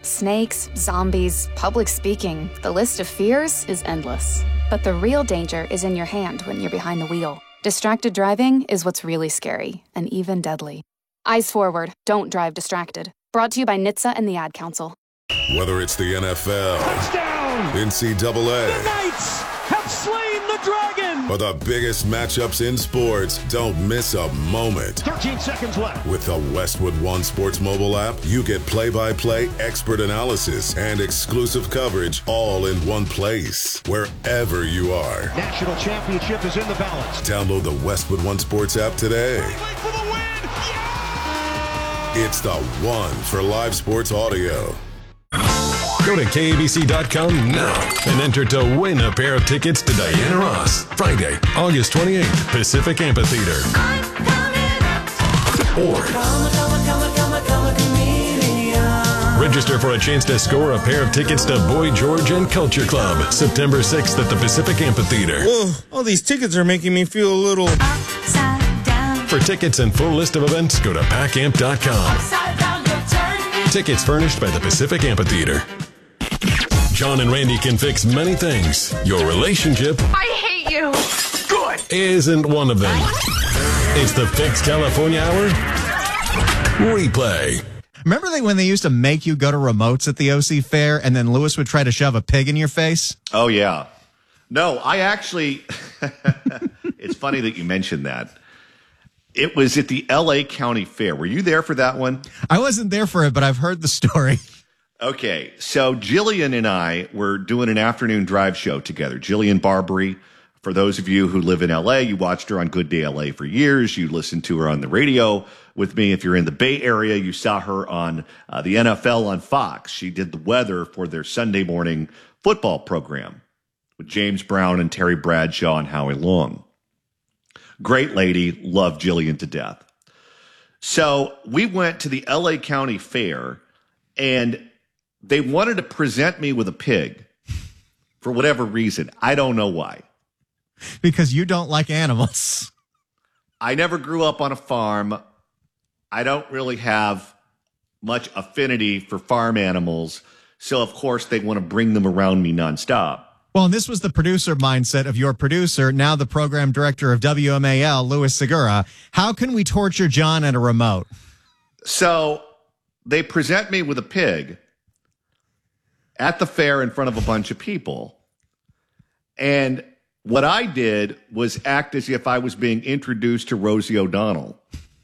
Snakes, zombies, public speaking. The list of fears is endless. But the real danger is in your hand when you're behind the wheel. Distracted driving is what's really scary and even deadly. Eyes forward. Don't drive distracted. Brought to you by NHTSA and the Ad Council. Whether it's the NFL, touchdown, NCAA, the Knights have slain the dragon, or the biggest matchups in sports, don't miss a moment. 13 seconds left. With the Westwood One Sports mobile app, you get play-by-play expert analysis and exclusive coverage all in one place, wherever you are. National championship is in the balance. Download the Westwood One Sports app today. For the win. Yeah! It's the one for live sports audio. Go to KABC.com now and enter to win a pair of tickets to Diana Ross, Friday, August 28th, Pacific Amphitheater. Or register for a chance to score a pair of tickets to Boy George and Culture Club, September 6th at the Pacific Amphitheater. Whoa, all these tickets are making me feel a little upside down. For tickets and full list of events, go to PACAMP.com. Upside down, you'll turn. Tickets furnished by the Pacific Amphitheater. John and Randy can fix many things. Your relationship I hate you. good isn't one of them. It's the Fix California Hour replay. Remember when they used to make you go to remotes at the OC Fair and then Lewis would try to shove a pig in your face? Oh, yeah. No, I actually, it's funny that you mentioned that. It was at the L.A. County Fair. Were you there for that one? I wasn't there for it, but I've heard the story. Okay, so Jillian and I were doing an afternoon drive show together. Jillian Barbary, for those of you who live in L.A., you watched her on Good Day L.A. for years. You listened to her on the radio with me. If you're in the Bay Area, you saw her on the NFL on Fox. She did the weather for their Sunday morning football program with James Brown and Terry Bradshaw and Howie Long. Great lady, loved Jillian to death. So we went to the L.A. County Fair, and they wanted to present me with a pig for whatever reason. I don't know why. Because you don't like animals. I never grew up on a farm. I don't really have much affinity for farm animals. So, of course, they want to bring them around me nonstop. Well, and this was the producer mindset of your producer, now the program director of WMAL, Louis Segura. How can we torture John at a remote? So they present me with a pig at the fair in front of a bunch of people. And what I did was act as if I was being introduced to Rosie O'Donnell.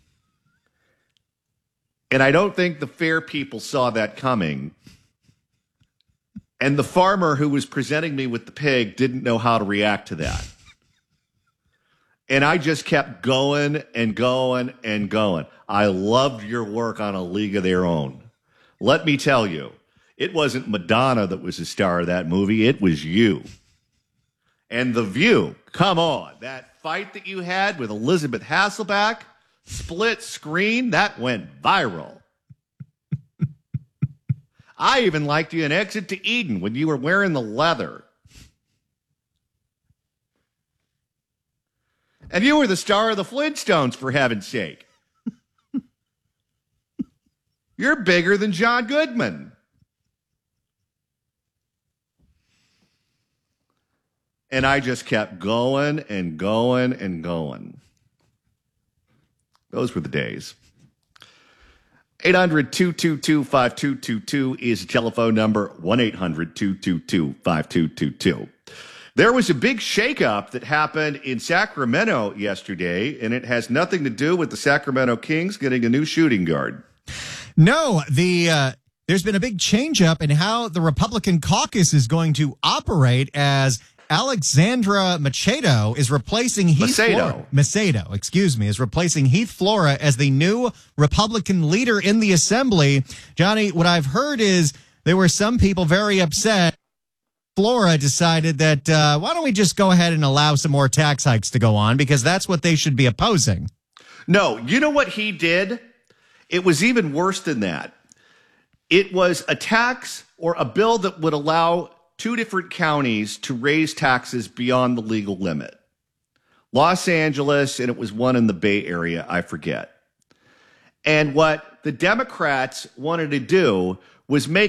And I don't think the fair people saw that coming. And the farmer who was presenting me with the pig didn't know how to react to that. And I just kept going and going and going. I loved your work on A League of Their Own. Let me tell you, it wasn't Madonna that was the star of that movie. It was you. And The View, come on. That fight that you had with Elizabeth Hasselbeck, split screen, that went viral. I even liked you in Exit to Eden when you were wearing the leather. And you were the star of the Flintstones, for heaven's sake. You're bigger than John Goodman. And I just kept going and going and going. Those were the days. 800-222-5222 is the telephone number, 1-800-222-5222. There was a big shakeup that happened in Sacramento yesterday, and it has nothing to do with the Sacramento Kings getting a new shooting guard. No, there's been a big change up in how the Republican caucus is going to operate as Alexandra Macedo is replacing Heath Flora. Macedo, excuse me, is replacing Heath Flora as the new Republican leader in the assembly. Johnny, what I've heard is there were some people very upset. Flora decided that why don't we just go ahead and allow some more tax hikes to go on, because that's what they should be opposing. No, you know what he did? It was even worse than that. It was a tax or a bill that would allow two different counties to raise taxes beyond the legal limit. Los Angeles, and it was one in the Bay Area, I forget. And what the Democrats wanted to do was make